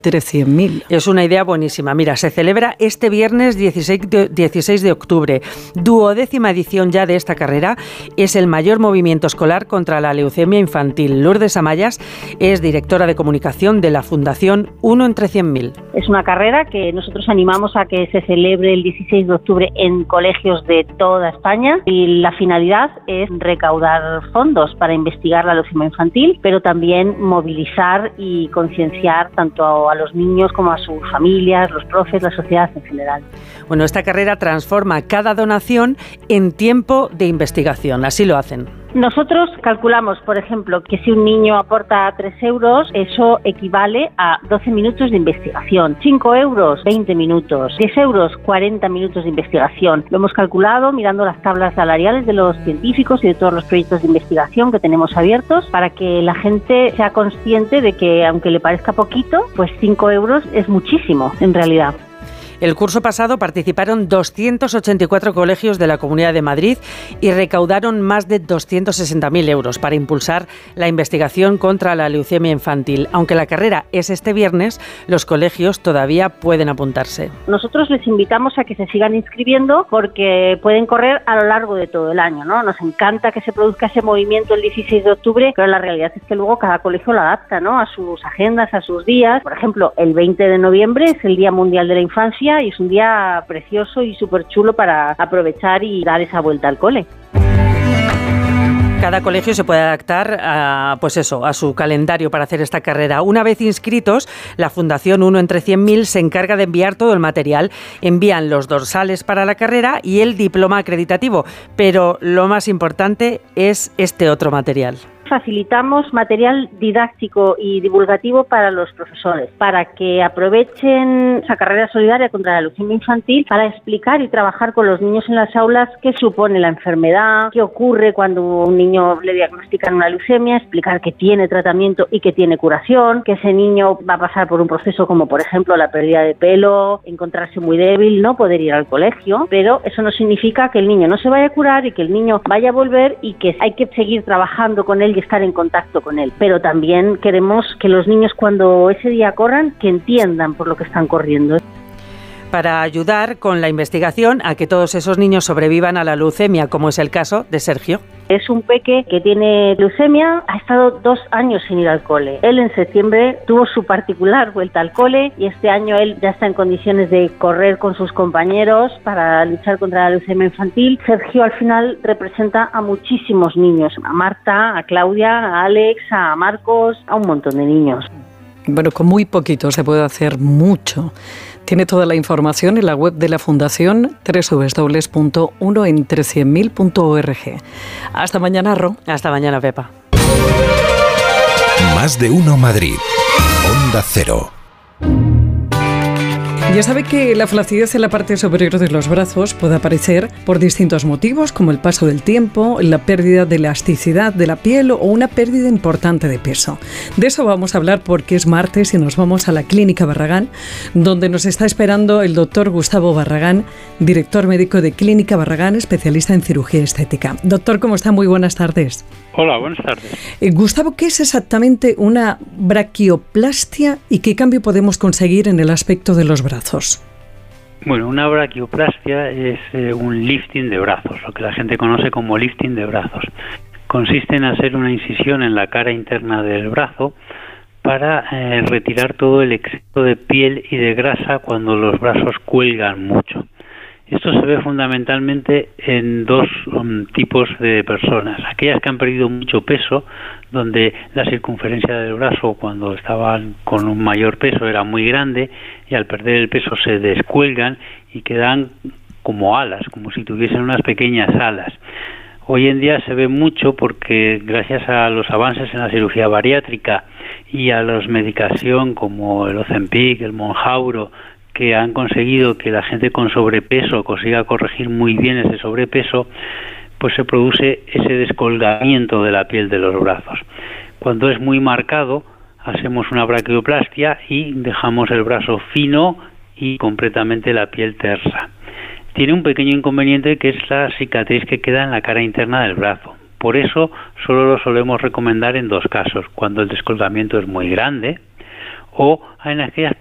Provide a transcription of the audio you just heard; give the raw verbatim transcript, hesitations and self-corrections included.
Entre cien mil. Es una idea buenísima. Mira, se celebra este viernes dieciséis de octubre. Duodécima edición ya de esta carrera. Es el mayor movimiento escolar contra la leucemia infantil. Lourdes Amayas es directora de comunicación de la Fundación uno entre cien mil. Es una carrera que nosotros animamos a que se celebre el dieciséis de octubre en colegios de toda España y la finalidad es recaudar fondos para investigar la leucemia infantil, pero también movilizar y concienciar tanto a los niños como a sus familias, los profes, la sociedad en general. Bueno, esta carrera transforma cada donación en tiempo de investigación, así lo hacen. Nosotros calculamos, por ejemplo, que si un niño aporta tres euros, eso equivale a doce minutos de investigación. cinco euros, veinte minutos. diez euros, cuarenta minutos de investigación. Lo hemos calculado mirando las tablas salariales de los científicos y de todos los proyectos de investigación que tenemos abiertos para que la gente sea consciente de que, aunque le parezca poquito, pues cinco euros es muchísimo en realidad. El curso pasado participaron doscientos ochenta y cuatro colegios de la Comunidad de Madrid y recaudaron más de doscientos sesenta mil euros para impulsar la investigación contra la leucemia infantil. Aunque la carrera es este viernes, los colegios todavía pueden apuntarse. Nosotros les invitamos a que se sigan inscribiendo porque pueden correr a lo largo de todo el año, ¿no? Nos encanta que se produzca ese movimiento el dieciséis de octubre, pero la realidad es que luego cada colegio lo adapta, ¿no?, a sus agendas, a sus días. Por ejemplo, el veinte de noviembre es el Día Mundial de la Infancia y es un día precioso y súper chulo para aprovechar y dar esa vuelta al cole. Cada colegio se puede adaptar a, pues eso, a su calendario para hacer esta carrera. Una vez inscritos, la Fundación uno entre cien mil se encarga de enviar todo el material. Envían los dorsales para la carrera y el diploma acreditativo. Pero lo más importante es este otro material. Facilitamos material didáctico y divulgativo para los profesores, para que aprovechen esa carrera solidaria contra la leucemia infantil para explicar y trabajar con los niños en las aulas qué supone la enfermedad, qué ocurre cuando un niño le diagnostican una leucemia, explicar que tiene tratamiento y que tiene curación, que ese niño va a pasar por un proceso como, por ejemplo, la pérdida de pelo, encontrarse muy débil, no poder ir al colegio, pero eso no significa que el niño no se vaya a curar y que el niño vaya a volver y que hay que seguir trabajando con él y estar en contacto con él. Pero también queremos que los niños, cuando ese día corran, que entiendan por lo que están corriendo. Para ayudar con la investigación a que todos esos niños sobrevivan a la leucemia, como es el caso de Sergio. Es un peque que tiene leucemia, ha estado dos años sin ir al cole. Él en septiembre tuvo su particular vuelta al cole y este año él ya está en condiciones de correr con sus compañeros para luchar contra la leucemia infantil. Sergio al final representa a muchísimos niños, a Marta, a Claudia, a Alex, a Marcos, a un montón de niños. Bueno, con muy poquito se puede hacer mucho. Tiene toda la información en la web de la Fundación doble u doble u doble u punto uno entre cien mil punto org. Hasta mañana, Ro. Hasta mañana, Pepa. Más de uno Madrid. Onda Cero. Ya sabe que la flacidez en la parte superior de los brazos puede aparecer por distintos motivos, como el paso del tiempo, la pérdida de elasticidad de la piel o una pérdida importante de peso. De eso vamos a hablar porque es martes y nos vamos a la Clínica Barragán, donde nos está esperando el doctor Gustavo Barragán, director médico de Clínica Barragán, especialista en cirugía estética. Doctor, ¿cómo está? Muy buenas tardes. Hola, buenas tardes. Eh, Gustavo, ¿qué es exactamente una braquioplastia y qué cambio podemos conseguir en el aspecto de los brazos? Bueno, una braquioplastia es eh, un lifting de brazos, lo que la gente conoce como lifting de brazos. Consiste en hacer una incisión en la cara interna del brazo para eh, retirar todo el exceso de piel y de grasa cuando los brazos cuelgan mucho. Esto se ve fundamentalmente en dos um, tipos de personas. Aquellas que han perdido mucho peso, donde la circunferencia del brazo cuando estaban con un mayor peso era muy grande y al perder el peso se descuelgan y quedan como alas, como si tuviesen unas pequeñas alas. Hoy en día se ve mucho porque gracias a los avances en la cirugía bariátrica y a la medicación como el Ozempic, el Monjauro, que han conseguido que la gente con sobrepeso consiga corregir muy bien ese sobrepeso, pues se produce ese descolgamiento de la piel de los brazos. Cuando es muy marcado, hacemos una braquioplastia y dejamos el brazo fino y completamente la piel tersa. Tiene un pequeño inconveniente que es la cicatriz que queda en la cara interna del brazo. Por eso solo lo solemos recomendar en dos casos, cuando el descolgamiento es muy grande o en aquellas